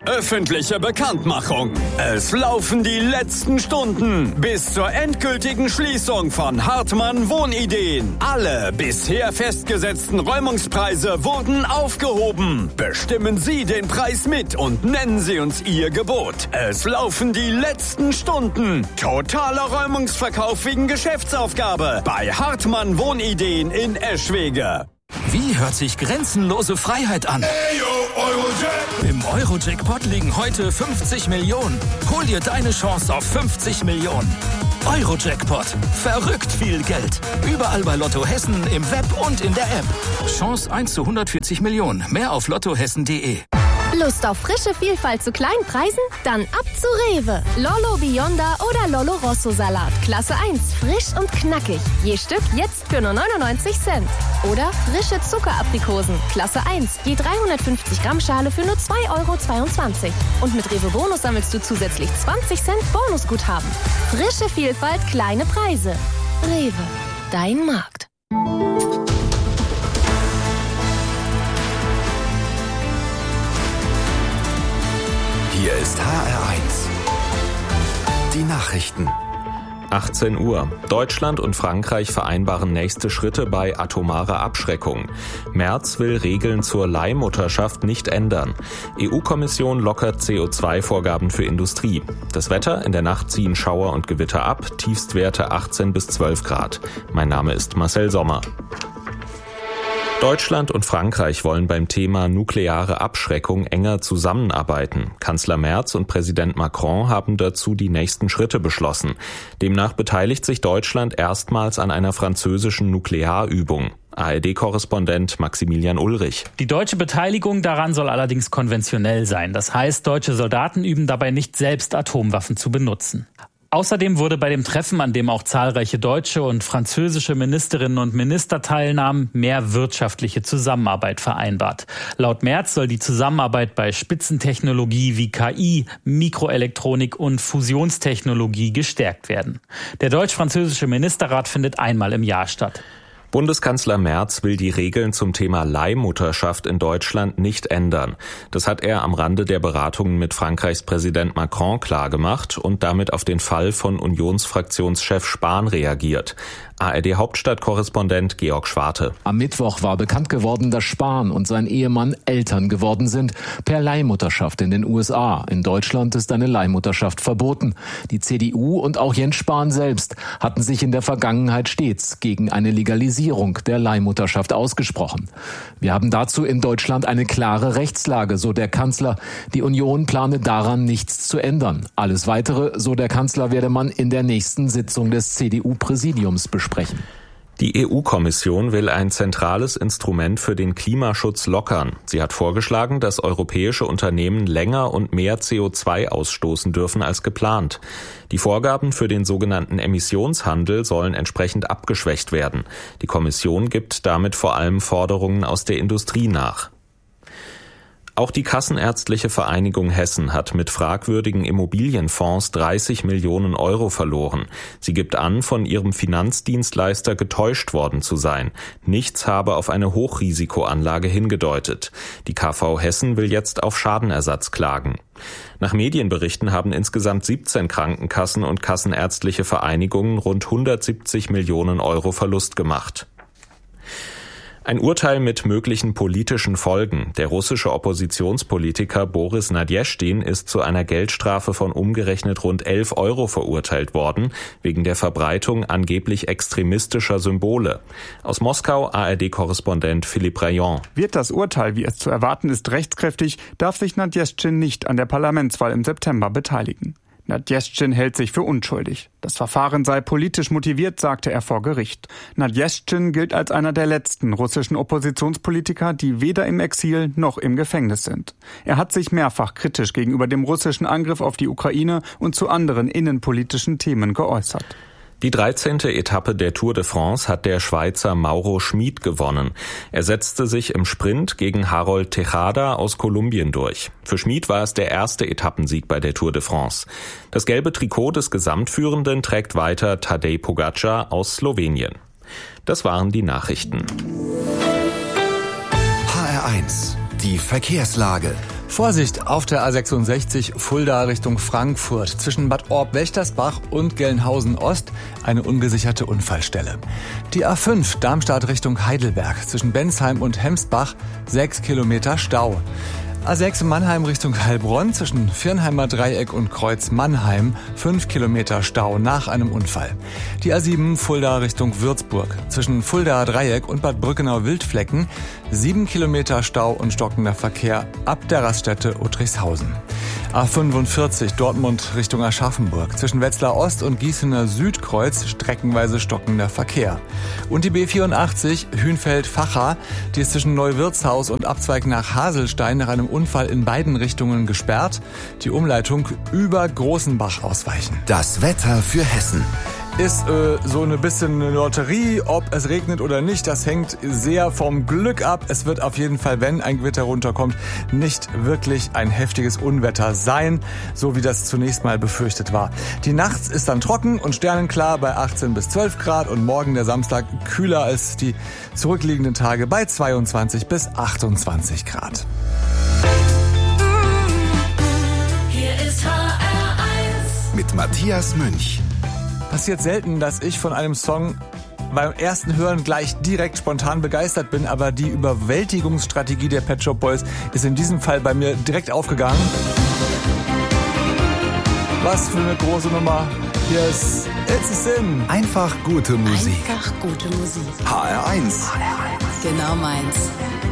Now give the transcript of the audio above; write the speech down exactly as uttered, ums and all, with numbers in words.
Öffentliche Bekanntmachung. Es laufen die letzten Stunden bis zur endgültigen Schließung von Hartmann Wohnideen. Alle bisher festgesetzten Räumungspreise wurden aufgehoben. Bestimmen Sie den Preis mit und nennen Sie uns Ihr Gebot. Es laufen die letzten Stunden. Totaler Räumungsverkauf wegen Geschäftsaufgabe bei Hartmann Wohnideen in Eschwege. Wie hört sich grenzenlose Freiheit an? Hey, yo, Eurojack. Im Euro-Jackpot liegen heute fünfzig Millionen. Hol dir deine Chance auf fünfzig Millionen. Euro-Jackpot. Verrückt viel Geld. Überall bei Lotto Hessen, im Web und in der App. Chance eins zu hundertvierzig Millionen. Mehr auf lottohessen punkt de. Lust auf frische Vielfalt zu kleinen Preisen? Dann ab zu Rewe. Lollo Bionda oder Lollo Rosso Salat. Klasse eins, frisch und knackig. Je Stück jetzt für nur neunundneunzig Cent. Oder frische Zuckeraprikosen. Klasse eins, je dreihundertfünfzig Gramm Schale für nur zwei Euro zweiundzwanzig. Und mit Rewe Bonus sammelst du zusätzlich zwanzig Cent Bonusguthaben. Frische Vielfalt, kleine Preise. Rewe, dein Markt. Hier ist H R eins. Die Nachrichten. achtzehn Uhr. Deutschland und Frankreich vereinbaren nächste Schritte bei atomarer Abschreckung. Merz will Regeln zur Leihmutterschaft nicht ändern. E U-Kommission lockert C O zwei Vorgaben für Industrie. Das Wetter: in der Nacht ziehen Schauer und Gewitter ab, Tiefstwerte achtzehn bis zwölf Grad. Mein Name ist Marcel Sommer. Deutschland und Frankreich wollen beim Thema nukleare Abschreckung enger zusammenarbeiten. Kanzler Merz und Präsident Macron haben dazu die nächsten Schritte beschlossen. Demnach beteiligt sich Deutschland erstmals an einer französischen Nuklearübung. A R D-Korrespondent Maximilian Ulrich. Die deutsche Beteiligung daran soll allerdings konventionell sein. Das heißt, deutsche Soldaten üben dabei nicht selbst, Atomwaffen zu benutzen. Außerdem wurde bei dem Treffen, an dem auch zahlreiche deutsche und französische Ministerinnen und Minister teilnahmen, mehr wirtschaftliche Zusammenarbeit vereinbart. Laut Merz soll die Zusammenarbeit bei Spitzentechnologie wie K I, Mikroelektronik und Fusionstechnologie gestärkt werden. Der deutsch-französische Ministerrat findet einmal im Jahr statt. Bundeskanzler Merz will die Regeln zum Thema Leihmutterschaft in Deutschland nicht ändern. Das hat er am Rande der Beratungen mit Frankreichs Präsident Macron klargemacht und damit auf den Fall von Unionsfraktionschef Spahn reagiert. A R D-Hauptstadtkorrespondent Georg Schwarte. Am Mittwoch war bekannt geworden, dass Spahn und sein Ehemann Eltern geworden sind per Leihmutterschaft in den U S A. In Deutschland ist eine Leihmutterschaft verboten. Die C D U und auch Jens Spahn selbst hatten sich in der Vergangenheit stets gegen eine Legalisierung der Leihmutterschaft ausgesprochen. Wir haben dazu in Deutschland eine klare Rechtslage, so der Kanzler. Die Union plane daran nichts zu ändern. Alles Weitere, so der Kanzler, werde man in der nächsten Sitzung des C D U-Präsidiums besprechen. Die E U-Kommission will ein zentrales Instrument für den Klimaschutz lockern. Sie hat vorgeschlagen, dass europäische Unternehmen länger und mehr C O zwei ausstoßen dürfen als geplant. Die Vorgaben für den sogenannten Emissionshandel sollen entsprechend abgeschwächt werden. Die Kommission gibt damit vor allem Forderungen aus der Industrie nach. Auch die Kassenärztliche Vereinigung Hessen hat mit fragwürdigen Immobilienfonds dreißig Millionen Euro verloren. Sie gibt an, von ihrem Finanzdienstleister getäuscht worden zu sein. Nichts habe auf eine Hochrisikoanlage hingedeutet. Die K V Hessen will jetzt auf Schadenersatz klagen. Nach Medienberichten haben insgesamt siebzehn Krankenkassen und kassenärztliche Vereinigungen rund hundertsiebzig Millionen Euro Verlust gemacht. Ein Urteil mit möglichen politischen Folgen. Der russische Oppositionspolitiker Boris Nadjeschtin ist zu einer Geldstrafe von umgerechnet rund elf Euro verurteilt worden, wegen der Verbreitung angeblich extremistischer Symbole. Aus Moskau A R D-Korrespondent Philippe Rayon. Wird das Urteil, wie es zu erwarten ist, rechtskräftig, darf sich Nadjeschtin nicht an der Parlamentswahl im September beteiligen. Nadjeschtin hält sich für unschuldig. Das Verfahren sei politisch motiviert, sagte er vor Gericht. Nadjeschtin gilt als einer der letzten russischen Oppositionspolitiker, die weder im Exil noch im Gefängnis sind. Er hat sich mehrfach kritisch gegenüber dem russischen Angriff auf die Ukraine und zu anderen innenpolitischen Themen geäußert. Die dreizehnte Etappe der Tour de France hat der Schweizer Mauro Schmid gewonnen. Er setzte sich im Sprint gegen Harold Tejada aus Kolumbien durch. Für Schmid war es der erste Etappensieg bei der Tour de France. Das gelbe Trikot des Gesamtführenden trägt weiter Tadej Pogačar aus Slowenien. Das waren die Nachrichten. H R eins, die Verkehrslage. Vorsicht auf der A sechsundsechzig Fulda Richtung Frankfurt. Zwischen Bad Orb-Wächtersbach und Gelnhausen Ost eine ungesicherte Unfallstelle. Die A fünf Darmstadt Richtung Heidelberg. Zwischen Bensheim und Hemsbach sechs Kilometer Stau. A sechs Mannheim Richtung Heilbronn zwischen Viernheimer Dreieck und Kreuz Mannheim fünf Kilometer Stau nach einem Unfall. Die A sieben Fulda Richtung Würzburg zwischen Fulda Dreieck und Bad Brückenau-Wildflecken sieben Kilometer Stau und stockender Verkehr ab der Raststätte Uttrichshausen. A fünfundvierzig Dortmund Richtung Aschaffenburg zwischen Wetzlar Ost und Gießener Südkreuz streckenweise stockender Verkehr. Und die B vierundachtzig Hünfeld-Vacha, die ist zwischen Neuwirtshaus und Abzweig nach Haselstein nach einem Unfall in beiden Richtungen gesperrt. Die Umleitung über Großenbach ausweichen. Das Wetter für Hessen. Ist äh, so ein bisschen eine Lotterie, ob es regnet oder nicht. Das hängt sehr vom Glück ab. Es wird auf jeden Fall, wenn ein Gewitter runterkommt, nicht wirklich ein heftiges Unwetter sein, so wie das zunächst mal befürchtet war. Die Nacht ist dann trocken und sternenklar bei achtzehn bis zwölf Grad und morgen der Samstag kühler als die zurückliegenden Tage bei zweiundzwanzig bis achtundzwanzig Grad. Hier ist H R eins mit Matthias Münch. Passiert selten, dass ich von einem Song beim ersten Hören gleich direkt spontan begeistert bin, aber die Überwältigungsstrategie der Pet Shop Boys ist in diesem Fall bei mir direkt aufgegangen. Was für eine große Nummer. Hier ist It's a Sin. Einfach gute Musik. Einfach gute Musik. H R eins. Genau meins.